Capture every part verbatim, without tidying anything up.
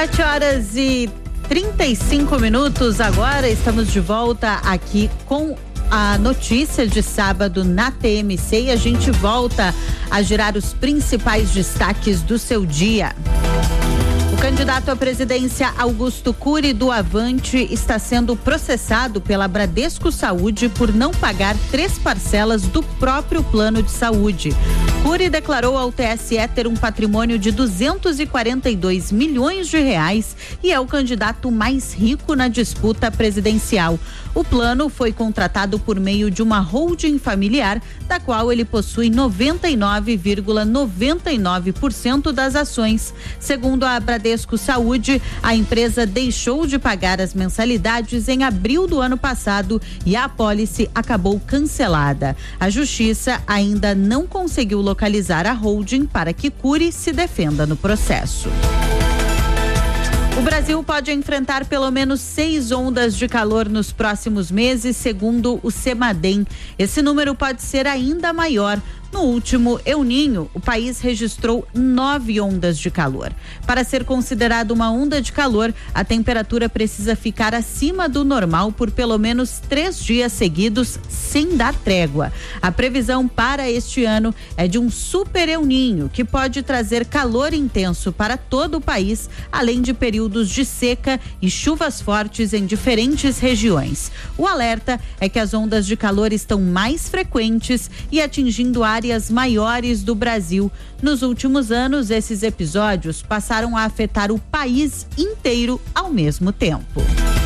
sete horas e trinta e cinco minutos agora, estamos de volta aqui com a notícia de sábado na T M C e a gente volta a girar os principais destaques do seu dia. O candidato à presidência Augusto Cury do Avante está sendo processado pela Bradesco Saúde por não pagar três parcelas do próprio plano de saúde. Cury declarou ao T S E ter um patrimônio de duzentos e quarenta e dois milhões de reais e é o candidato mais rico na disputa presidencial. O plano foi contratado por meio de uma holding familiar, da qual ele possui noventa e nove vírgula noventa e nove por cento das ações. Segundo a Bradesco Saúde, a empresa deixou de pagar as mensalidades em abril do ano passado e a apólice acabou cancelada. A justiça ainda não conseguiu localizar a holding para que Cury se defenda no processo. O Brasil pode enfrentar pelo menos seis ondas de calor nos próximos meses, segundo o CEMADEM. Esse número pode ser ainda maior. No último El Niño, o país registrou nove ondas de calor. Para ser considerado uma onda de calor, a temperatura precisa ficar acima do normal por pelo menos três dias seguidos, sem dar trégua. A previsão para este ano é de um super El Niño, que pode trazer calor intenso para todo o país, além de períodos de seca e chuvas fortes em diferentes regiões. O alerta é que as ondas de calor estão mais frequentes e atingindo áreas áreas maiores do Brasil. Nos últimos anos, esses episódios passaram a afetar o país inteiro ao mesmo tempo.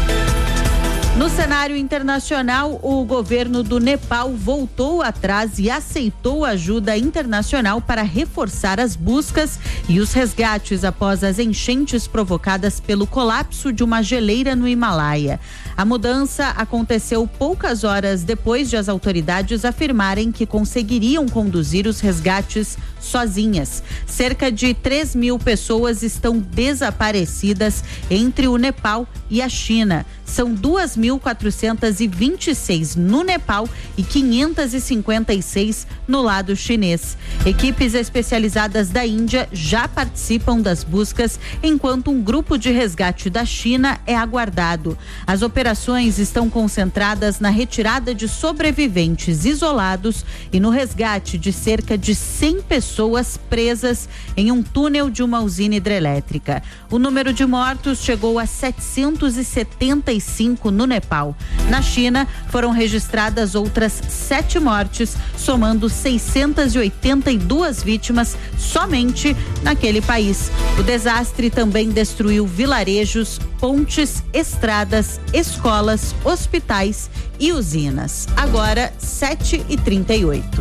No cenário internacional, o governo do Nepal voltou atrás e aceitou ajuda internacional para reforçar as buscas e os resgates após as enchentes provocadas pelo colapso de uma geleira no Himalaia. A mudança aconteceu poucas horas depois de as autoridades afirmarem que conseguiriam conduzir os resgates sozinhas. Cerca de três mil pessoas estão desaparecidas entre o Nepal e a China. São duas mil quatrocentas e vinte e seis no Nepal e quinhentas e cinquenta e seis no lado chinês. Equipes especializadas da Índia já participam das buscas, enquanto um grupo de resgate da China é aguardado. As operações estão concentradas na retirada de sobreviventes isolados e no resgate de cerca de cem pessoas presas em um túnel de uma usina hidrelétrica. O número de mortos chegou a setecentos e setenta e cinco no Nepal. Na China, foram registradas outras sete mortes, somando seiscentas e oitenta e duas vítimas somente naquele país. O desastre também destruiu vilarejos, pontes, estradas, escolas, hospitais e usinas. Agora, sete e trinta e oito.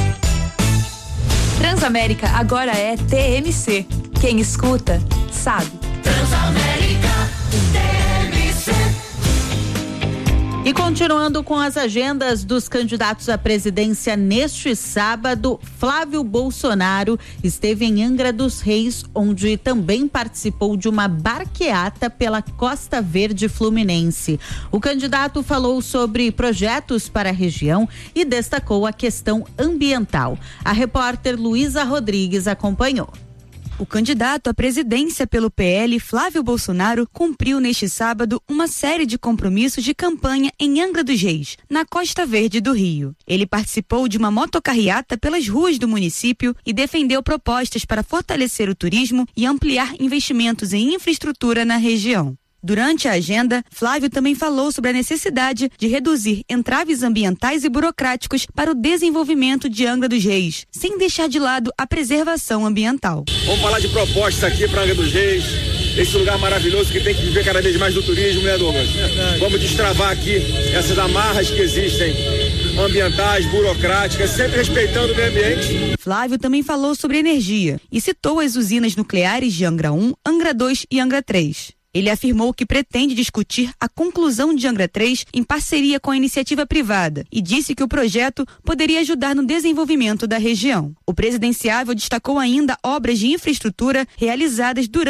Transamérica agora é T M C. Quem escuta, sabe. Transamérica, T M C. E continuando com as agendas dos candidatos à presidência neste sábado, Flávio Bolsonaro esteve em Angra dos Reis, onde também participou de uma barqueata pela Costa Verde Fluminense. O candidato falou sobre projetos para a região e destacou a questão ambiental. A repórter Luísa Rodrigues acompanhou. O candidato à presidência pelo P L, Flávio Bolsonaro, cumpriu neste sábado uma série de compromissos de campanha em Angra dos Reis, na Costa Verde do Rio. Ele participou de uma motocarreata pelas ruas do município e defendeu propostas para fortalecer o turismo e ampliar investimentos em infraestrutura na região. Durante a agenda, Flávio também falou sobre a necessidade de reduzir entraves ambientais e burocráticos para o desenvolvimento de Angra dos Reis, sem deixar de lado a preservação ambiental. Vamos falar de propostas aqui para Angra dos Reis, esse lugar maravilhoso que tem que viver cada vez mais do turismo, né, Douglas? Vamos destravar aqui essas amarras que existem, ambientais, burocráticas, sempre respeitando o meio ambiente. Flávio também falou sobre energia e citou as usinas nucleares de Angra um, Angra dois e Angra três. Ele afirmou que pretende discutir a conclusão de Angra três em parceria com a iniciativa privada e disse que o projeto poderia ajudar no desenvolvimento da região. O presidenciável destacou ainda obras de infraestrutura realizadas durante